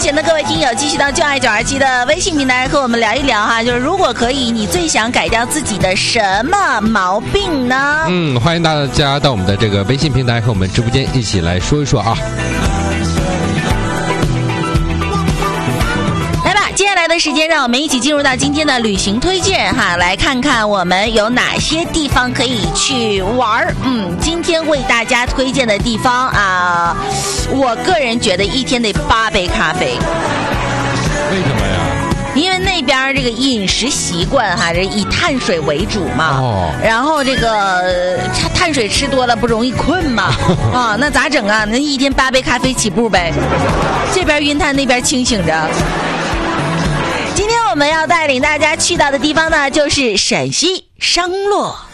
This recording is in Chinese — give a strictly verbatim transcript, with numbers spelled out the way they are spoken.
前的各位听友，继续到就爱九二七的微信平台和我们聊一聊哈，就是如果可以，你最想改掉自己的什么毛病呢？ 嗯，欢迎大家到我们的这个微信平台和我们直播间一起来说一说啊。 接下来的时间，让我们一起进入到今天的旅行推荐哈，来看看我们有哪些地方可以去玩儿。嗯，今天为大家推荐的地方啊，我个人觉得一天得八杯咖啡。 为什么呀？ 因为那边这个饮食习惯哈，这以碳水为主嘛， 哦， 然后这个碳水吃多了不容易困嘛，啊，那咋整啊？那一天八杯咖啡起步呗，这边晕碳，那边清醒着。今天我们要带领大家去到的地方呢，就是陕西商洛。